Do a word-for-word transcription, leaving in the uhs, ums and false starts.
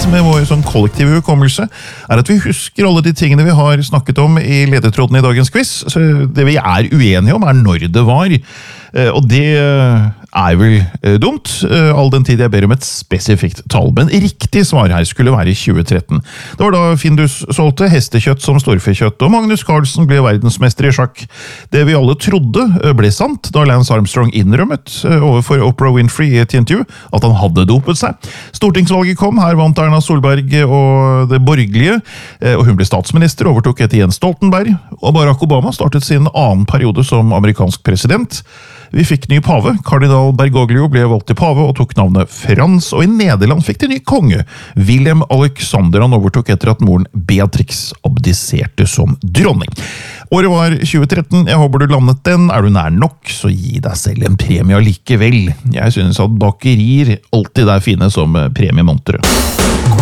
med vår sånn kollektive hukommelse, er at vi husker alle de tingene vi har snakket om i ledetråden i dagens quiz. Så det vi er uenige om er når det var, og det er vel dumt, all den tid jeg ber om et spesifikt tall. Men riktig svar her skulle være tjue tretten. Det var da Findus solgte hestekjøtt som storfekjøtt, og Magnus Carlsen ble verdensmester i sjakk. Det vi alle trodde ble sant, da Lance Armstrong innrømmet overfor Oprah Winfrey i et intervju at han hadde dopet seg. Stortingsvalget kom, her vant Erna Solberg og det borgerlige, og hun ble statsminister, overtok etter Jens Stoltenberg, og Barack Obama startet sin annen periode som amerikansk president. Vi fikk ny pave, kardinal Bergoglio ble valgt til pave og tok navnet Frans, og i Nederland fikk de ny konge. Wilhelm Alexander han overtok etter at moren Beatrix abdiserte som dronning. Året var tjue tretten, jeg håper du landet den, er du nær nok, så gi deg selv en premie likevel. Jeg synes at bakerier alltid er fine som premiemontere.